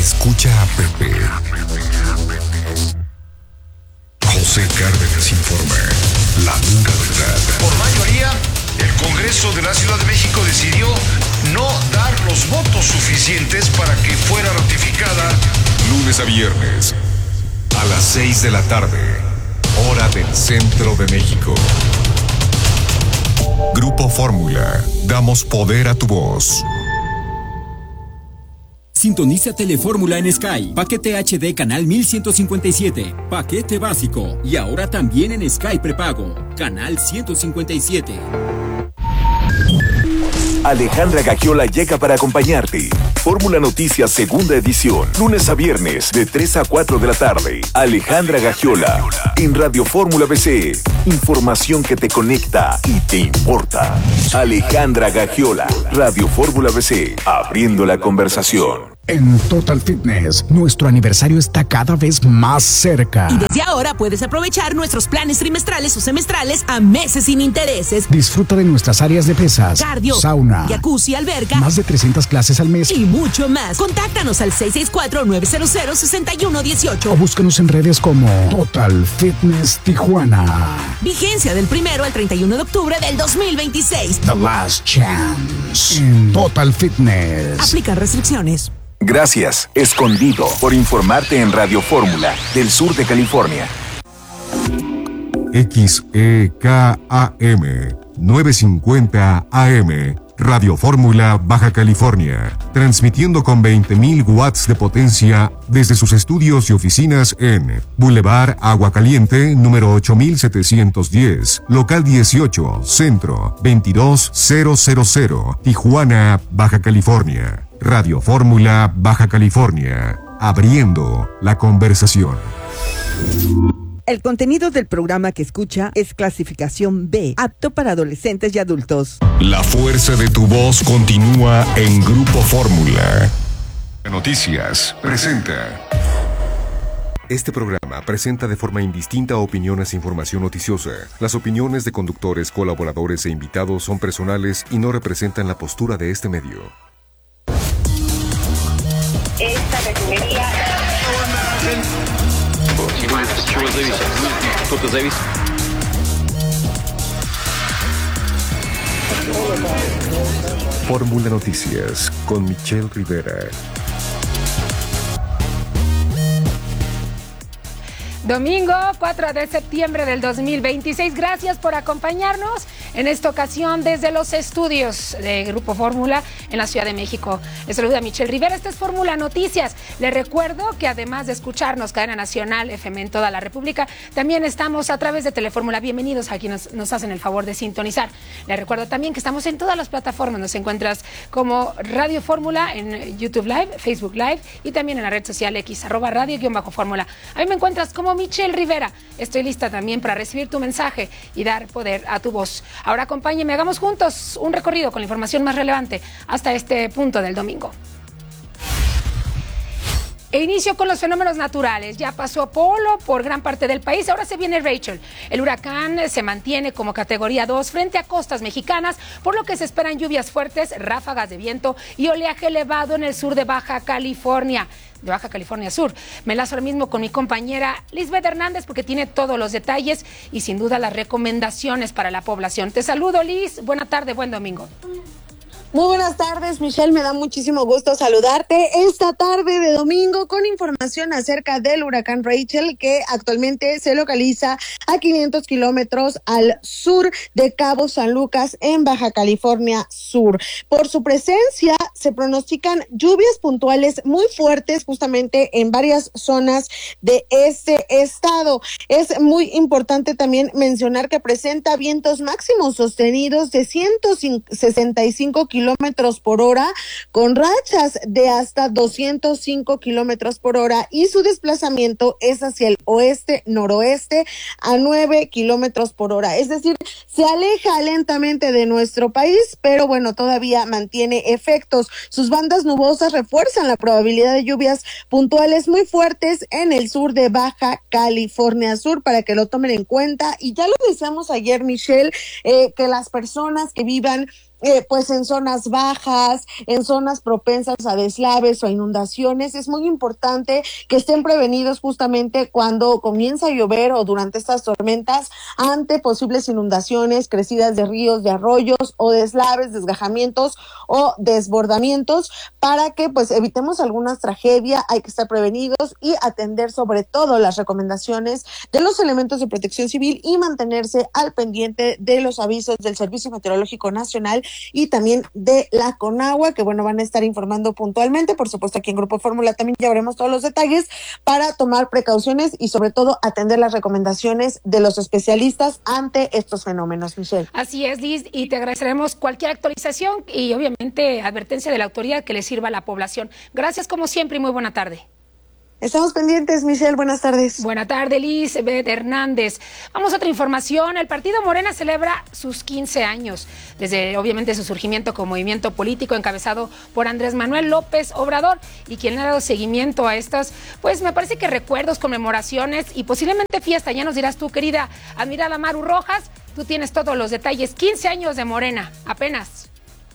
Escucha a Pepe. José Cárdenas informa. La dura verdad. Por mayoría, el Congreso de la Ciudad de México decidió no dar los votos suficientes para que fuera ratificada. Lunes a viernes, a las 6 de la tarde, hora del centro de México. Grupo Fórmula. Damos poder a tu voz. Sintoniza Telefórmula en Sky. Paquete HD canal 1157. Paquete básico. Y ahora también en Sky prepago. Canal 157. Alejandra Gagiola llega para acompañarte. Fórmula Noticias segunda edición. Lunes a viernes de 3 a 4 de la tarde. Alejandra Gagiola. En Radio Fórmula BC. Información que te conecta y te importa. Alejandra Gagiola. Radio Fórmula BC. Abriendo la conversación. En Total Fitness, nuestro aniversario está cada vez más cerca. Y desde ahora puedes aprovechar nuestros planes trimestrales o semestrales a meses sin intereses. Disfruta de nuestras áreas de pesas, cardio, sauna, jacuzzi, alberca, más de 300 clases al mes y mucho más. Contáctanos al 664-900-6118 o búscanos en redes como Total Fitness Tijuana. Vigencia del 1 al 31 de octubre del 2026. The last chance en Total Fitness. Aplica restricciones. Gracias, Escondido, por informarte en Radio Fórmula del sur de California. XEKAM 950 AM, Radio Fórmula, Baja California, transmitiendo con 20.000 watts de potencia desde sus estudios y oficinas en Boulevard Agua Caliente, número 8710, local 18, centro 22000, Tijuana, Baja California. Radio Fórmula, Baja California, abriendo la conversación. El contenido del programa que escucha es clasificación B, apto para adolescentes y adultos. La fuerza de tu voz continúa en Grupo Fórmula. Noticias presenta. Este programa presenta de forma indistinta opiniones e información noticiosa. Las opiniones de conductores, colaboradores e invitados son personales y no representan la postura de este medio. Esta refinería. Fórmula Noticias con Michelle Rivera. Domingo 4 de septiembre del 2026. Gracias por acompañarnos en esta ocasión desde los estudios de Grupo Fórmula en la Ciudad de México. Les saluda Michelle Rivera. Esta es Fórmula Noticias. Les recuerdo que además de escucharnos cadena nacional FM en toda la República, también estamos a través de Telefórmula. Bienvenidos a quienes nos hacen el favor de sintonizar. Les recuerdo también que estamos en todas las plataformas. Nos encuentras como Radio Fórmula en YouTube Live, Facebook Live y también en la red social X, @radio_fórmula. A mí me encuentras como Michelle Rivera. Estoy lista también para recibir tu mensaje y dar poder a tu voz. Ahora acompáñenme, hagamos juntos un recorrido con la información más relevante hasta este punto del domingo. E inicio con los fenómenos naturales. Ya pasó Polo por gran parte del país, ahora se viene Rachel. El huracán se mantiene como categoría 2 frente a costas mexicanas, por lo que se esperan lluvias fuertes, ráfagas de viento y oleaje elevado en el sur de Baja California Sur. Me enlazo ahora mismo con mi compañera Lisbeth Hernández porque tiene todos los detalles y sin duda las recomendaciones para la población. Te saludo, Liz. Buena tarde, buen domingo. Muy buenas tardes, Michelle, me da muchísimo gusto saludarte esta tarde de domingo con información acerca del huracán Rachel, que actualmente se localiza a 500 kilómetros al sur de Cabo San Lucas en Baja California Sur. Por su presencia se pronostican lluvias puntuales muy fuertes justamente en varias zonas de este estado. Es muy importante también mencionar que presenta vientos máximos sostenidos de 165 kilómetros por hora, con rachas de hasta 205 kilómetros por hora, y su desplazamiento es hacia el oeste-noroeste a 9 kilómetros por hora. Es decir, se aleja lentamente de nuestro país, pero bueno, todavía mantiene efectos. Sus bandas nubosas refuerzan la probabilidad de lluvias puntuales muy fuertes en el sur de Baja California Sur, para que lo tomen en cuenta. Y ya lo decíamos ayer, Michelle, que las personas que vivan pues en zonas bajas, en zonas propensas a deslaves o a inundaciones. Es muy importante que estén prevenidos justamente cuando comienza a llover o durante estas tormentas ante posibles inundaciones, crecidas de ríos, de arroyos o deslaves, desgajamientos o desbordamientos, para que pues evitemos alguna tragedia. Hay que estar prevenidos y atender sobre todo las recomendaciones de los elementos de protección civil y mantenerse al pendiente de los avisos del Servicio Meteorológico Nacional y también de la CONAGUA, que bueno, van a estar informando puntualmente. Por supuesto, aquí en Grupo Fórmula también ya veremos todos los detalles para tomar precauciones y sobre todo atender las recomendaciones de los especialistas ante estos fenómenos, Michelle. Así es, Liz, y te agradeceremos cualquier actualización y obviamente advertencia de la autoridad que le sirva a la población. Gracias como siempre y muy buena tarde. Estamos pendientes, Michelle. Buenas tardes. Buenas tardes, Elizabeth Hernández. Vamos a otra información. El Partido Morena celebra sus 15 años, desde obviamente su surgimiento como movimiento político encabezado por Andrés Manuel López Obrador, y quien le ha dado seguimiento a estas, pues me parece que recuerdos, conmemoraciones y posiblemente fiesta. Ya nos dirás tú, querida admirada Maru Rojas, tú tienes todos los detalles. 15 años de Morena, apenas.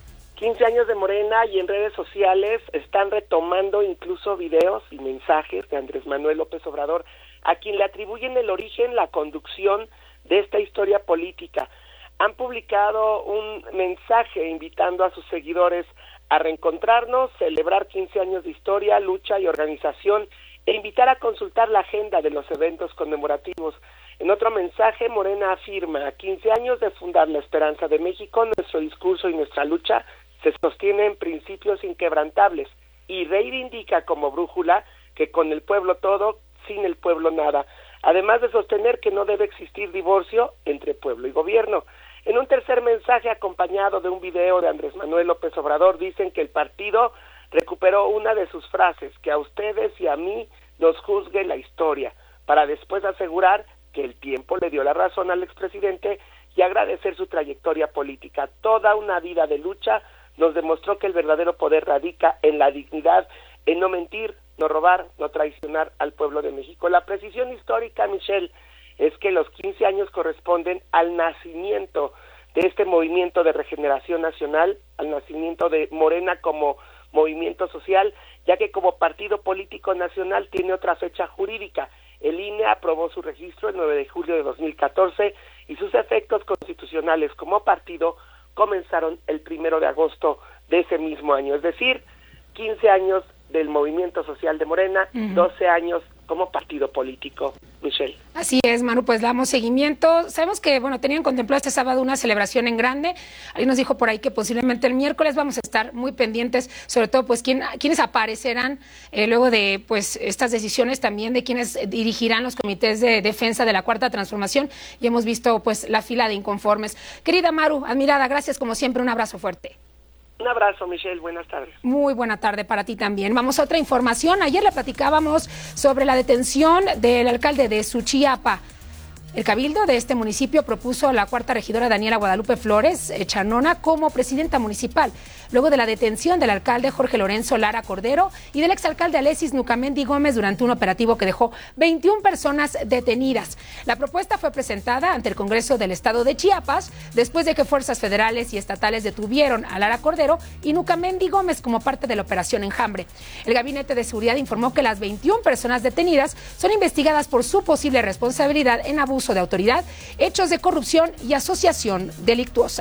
15 años de Morena, y en redes sociales están retomando incluso videos y mensajes de Andrés Manuel López Obrador, a quien le atribuyen el origen, la conducción de esta historia política. Han publicado un mensaje invitando a sus seguidores a reencontrarnos, celebrar 15 años de historia, lucha y organización, e invitar a consultar la agenda de los eventos conmemorativos. En otro mensaje, Morena afirma: a 15 años de fundar la esperanza de México, nuestro discurso y nuestra lucha se sostiene en principios inquebrantables, y reivindica como brújula que con el pueblo todo, sin el pueblo nada, además de sostener que no debe existir divorcio entre pueblo y gobierno. En un tercer mensaje, acompañado de un video de Andrés Manuel López Obrador, dicen que el partido recuperó una de sus frases: que a ustedes y a mí nos juzgue la historia, para después asegurar que el tiempo le dio la razón al expresidente y agradecer su trayectoria política. Toda una vida de lucha nos demostró que el verdadero poder radica en la dignidad, en no mentir, no robar, no traicionar al pueblo de México. La precisión histórica, Michelle, es que los 15 años corresponden al nacimiento de este movimiento de regeneración nacional, al nacimiento de Morena como movimiento social, ya que como partido político nacional tiene otra fecha jurídica. El INE aprobó su registro el 9 de julio de 2014 y sus efectos constitucionales como partido comenzaron el 1 de agosto de ese mismo año, es decir, 15 años del movimiento social de Morena, 12 años como partido político. Michelle. Así es, Manu, pues damos seguimiento. Sabemos que, bueno, tenían contemplado este sábado una celebración en grande. Alguien nos dijo por ahí que posiblemente el miércoles. Vamos a estar muy pendientes, sobre todo, pues, quiénes aparecerán luego de, pues, estas decisiones, también de quiénes dirigirán los comités de defensa de la Cuarta Transformación. Y hemos visto, pues, la fila de inconformes. Querida Maru, admirada, gracias como siempre, un abrazo fuerte. Un abrazo, Michelle. Buenas tardes. Muy buena tarde para ti también. Vamos a otra información. Ayer le platicábamos sobre la detención del alcalde de Suchiapa. El cabildo de este municipio propuso a la cuarta regidora Daniela Guadalupe Flores Chanona como presidenta municipal, luego de la detención del alcalde Jorge Lorenzo Lara Cordero y del exalcalde Alexis Nucamendi Gómez durante un operativo que dejó 21 personas detenidas. La propuesta fue presentada ante el Congreso del Estado de Chiapas después de que fuerzas federales y estatales detuvieron a Lara Cordero y Nucamendi Gómez como parte de la operación Enjambre. El Gabinete de Seguridad informó que las 21 personas detenidas son investigadas por su posible responsabilidad en abuso de autoridad, hechos de corrupción y asociación delictuosa.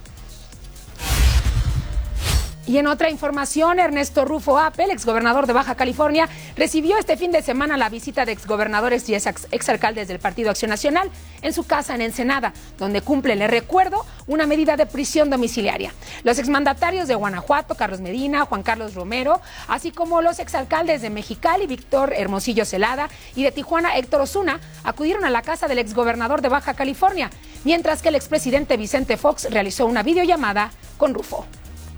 Y en otra información, Ernesto Rufo Apel, exgobernador de Baja California, recibió este fin de semana la visita de exgobernadores y exalcaldes del Partido Acción Nacional en su casa en Ensenada, donde cumple, le recuerdo, una medida de prisión domiciliaria. Los exmandatarios de Guanajuato, Carlos Medina, Juan Carlos Romero, así como los exalcaldes de Mexicali, Víctor Hermosillo Celada, y de Tijuana, Héctor Osuna, acudieron a la casa del exgobernador de Baja California, mientras que el expresidente Vicente Fox realizó una videollamada con Rufo.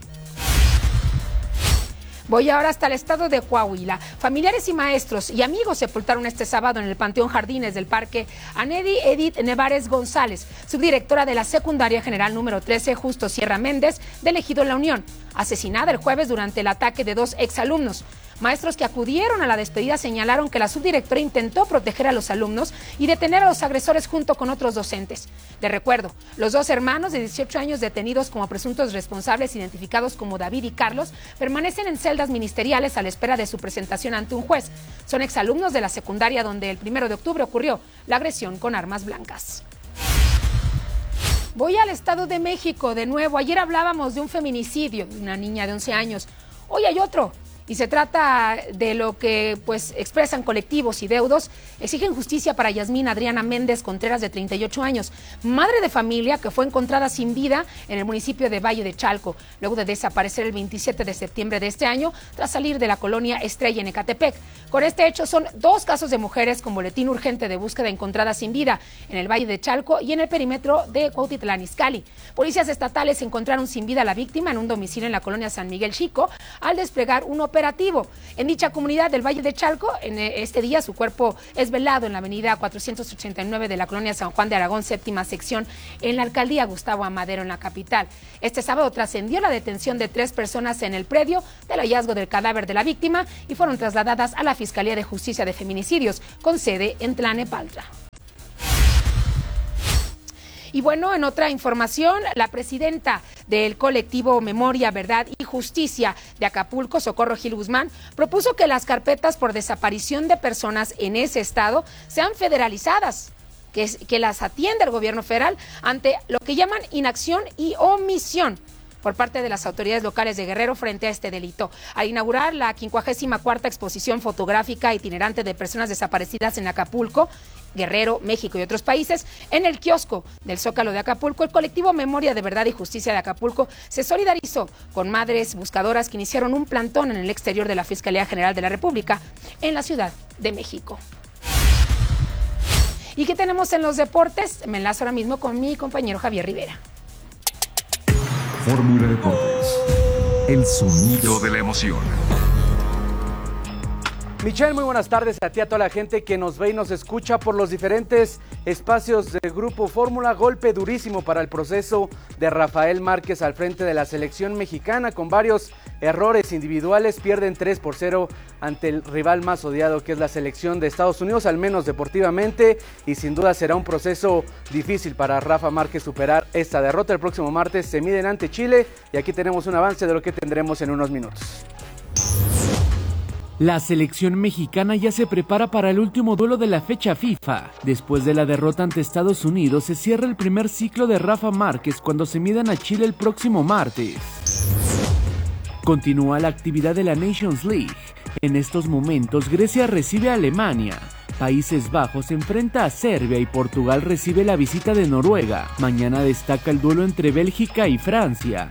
Voy ahora hasta el estado de Coahuila. Familiares y maestros y amigos sepultaron este sábado en el Panteón Jardines del Parque a Nedi Edith Nevares González, subdirectora de la Secundaria General número 13 Justo Sierra Méndez del Ejido La Unión, asesinada el jueves durante el ataque de 2 exalumnos. Maestros que acudieron a la despedida señalaron que la subdirectora intentó proteger a los alumnos y detener a los agresores junto con otros docentes. De recuerdo, los 2 hermanos de 18 años detenidos como presuntos responsables, identificados como David y Carlos, permanecen en celdas ministeriales a la espera de su presentación ante un juez. Son exalumnos de la secundaria donde el 1 de octubre ocurrió la agresión con armas blancas. Voy al Estado de México de nuevo. Ayer hablábamos de un feminicidio de una niña de 11 años. Hoy hay otro. Y se trata de lo que expresan colectivos y deudos. Exigen justicia para Yasmín Adriana Méndez Contreras, de 38 años, madre de familia que fue encontrada sin vida en el municipio de Valle de Chalco, luego de desaparecer el 27 de septiembre de este año, tras salir de la colonia Estrella en Ecatepec. Con este hecho son 2 casos de mujeres con boletín urgente de búsqueda encontradas sin vida en el Valle de Chalco y en el perímetro de Cuautitlán Izcalli. Policías estatales encontraron sin vida a la víctima en un domicilio en la colonia San Miguel Chico al desplegar un operativo. En dicha comunidad del Valle de Chalco, en este día su cuerpo es velado en la avenida 489 de la colonia San Juan de Aragón, séptima sección, en la alcaldía Gustavo Amadero, en la capital. Este sábado trascendió la detención de 3 personas en el predio del hallazgo del cadáver de la víctima y fueron trasladadas a la Fiscalía de Justicia de Feminicidios, con sede en Tlanepantla. Y bueno, en otra información, la presidenta del colectivo Memoria, Verdad y Justicia de Acapulco, Socorro Gil Guzmán, propuso que las carpetas por desaparición de personas en ese estado sean federalizadas, que las atienda el gobierno federal ante lo que llaman inacción y omisión por parte de las autoridades locales de Guerrero frente a este delito. Al inaugurar la 54ª exposición fotográfica itinerante de personas desaparecidas en Acapulco, Guerrero, México y otros países, en el kiosco del Zócalo de Acapulco, el colectivo Memoria de Verdad y Justicia de Acapulco se solidarizó con madres buscadoras que iniciaron un plantón en el exterior de la Fiscalía General de la República en la Ciudad de México. ¿Y qué tenemos en los deportes? Me enlazo ahora mismo con mi compañero Javier Rivera. Fórmula Deportes, el sonido de la emoción. Michelle, muy buenas tardes a ti, a toda la gente que nos ve y nos escucha por los diferentes espacios de Grupo Fórmula. Golpe durísimo para el proceso de Rafael Márquez al frente de la selección mexicana, con varios errores individuales. Pierden 3-0 ante el rival más odiado, que es la selección de Estados Unidos, al menos deportivamente, y sin duda será un proceso difícil para Rafa Márquez superar esta derrota. El próximo martes se miden ante Chile y aquí tenemos un avance de lo que tendremos en unos minutos. La selección mexicana ya se prepara para el último duelo de la fecha FIFA. Después de la derrota ante Estados Unidos, se cierra el primer ciclo de Rafa Márquez cuando se midan a Chile el próximo martes. Continúa la actividad de la Nations League. En estos momentos, Grecia recibe a Alemania. Países Bajos enfrenta a Serbia y Portugal recibe la visita de Noruega. Mañana destaca el duelo entre Bélgica y Francia.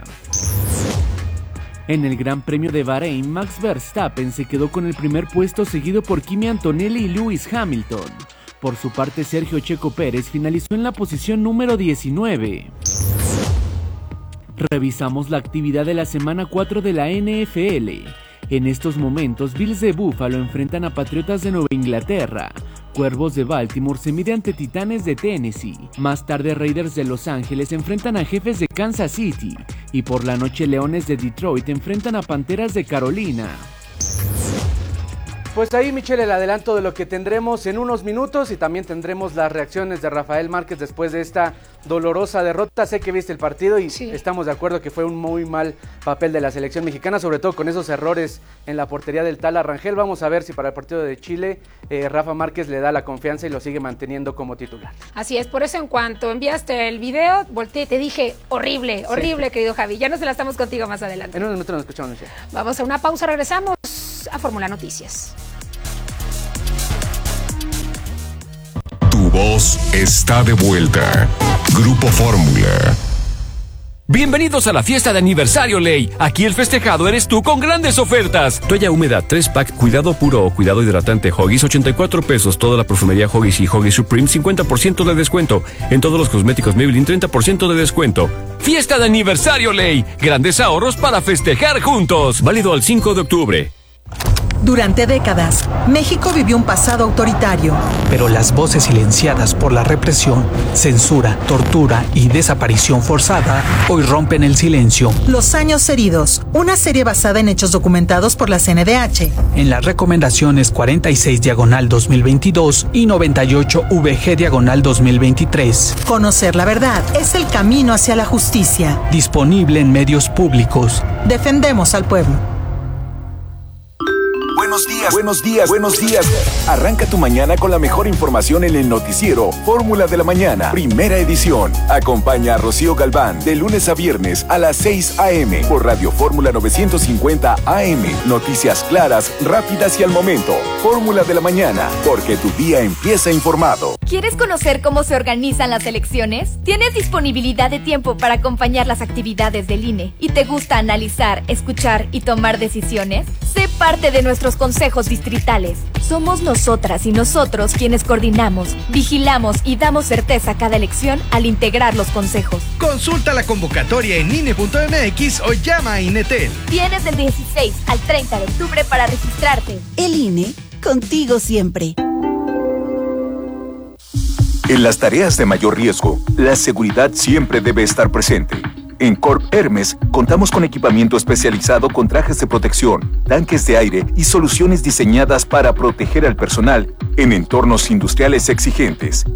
En el Gran Premio de Bahrein, Max Verstappen se quedó con el primer puesto, seguido por Kimi Antonelli y Lewis Hamilton. Por su parte, Sergio Checo Pérez finalizó en la posición número 19. Revisamos la actividad de la semana 4 de la NFL. En estos momentos, Bills de Buffalo enfrentan a Patriotas de Nueva Inglaterra. Cuervos de Baltimore se mide ante Titanes de Tennessee. Más tarde, Raiders de Los Ángeles enfrentan a Jefes de Kansas City. Y por la noche, Leones de Detroit enfrentan a Panteras de Carolina. Pues ahí, Michelle, el adelanto de lo que tendremos en unos minutos, y también tendremos las reacciones de Rafael Márquez después de esta dolorosa derrota. Sé que viste el partido y sí, estamos de acuerdo que fue un muy mal papel de la selección mexicana, sobre todo con esos errores en la portería del Tala Rangel. Vamos a ver si para el partido de Chile Rafa Márquez le da la confianza y lo sigue manteniendo como titular. Así es, por eso en cuanto enviaste el video, volteé y te dije, horrible, horrible, sí, querido Javi. Ya nos enlazamos contigo más adelante. En un minuto nos escuchamos, Michelle. Vamos a una pausa, regresamos a Fórmula Noticias. Tu voz está de vuelta. Grupo Fórmula. Bienvenidos a la fiesta de aniversario Ley. Aquí el festejado eres tú con grandes ofertas. Toalla húmeda 3-pack, cuidado puro o cuidado hidratante Huggies, 84 pesos. Toda la perfumería Huggies y Huggies Supreme, 50% de descuento. En todos los cosméticos Maybelline, 30% de descuento. Fiesta de aniversario Ley. Grandes ahorros para festejar juntos. Válido al 5 de octubre. Durante décadas, México vivió un pasado autoritario. Pero las voces silenciadas por la represión, censura, tortura y desaparición forzada hoy rompen el silencio. Los años heridos, una serie basada en hechos documentados por la CNDH. En las recomendaciones 46/2022 y 98/VG/2023. Conocer la verdad es el camino hacia la justicia. Disponible en medios públicos. Defendemos al pueblo. Buenos días, buenos días, buenos días. Arranca tu mañana con la mejor información en el noticiero Fórmula de la Mañana, primera edición. Acompaña a Rocío Galván de lunes a viernes a las 6 a.m. por Radio Fórmula 950 AM. Noticias claras, rápidas y al momento. Fórmula de la Mañana, porque tu día empieza informado. ¿Quieres conocer cómo se organizan las elecciones? ¿Tienes disponibilidad de tiempo para acompañar las actividades del INE? ¿Y te gusta analizar, escuchar y tomar decisiones? Sé parte de nuestros consejos distritales. Somos nosotras y nosotros quienes coordinamos, vigilamos y damos certeza a cada elección al integrar los consejos. Consulta la convocatoria en INE.mx o llama a INETEL. Tienes del 16 al 30 de octubre para registrarte. El INE, contigo siempre. En las tareas de mayor riesgo, la seguridad siempre debe estar presente. En Corp Hermes contamos con equipamiento especializado con trajes de protección, tanques de aire y soluciones diseñadas para proteger al personal en entornos industriales exigentes.